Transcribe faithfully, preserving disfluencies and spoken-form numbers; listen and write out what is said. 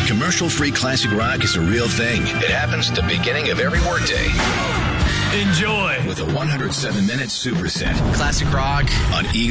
Commercial-free classic rock is a real thing. It happens at the beginning of every workday. Enjoy. With a one hundred seven minute superset. Classic rock On Eagle.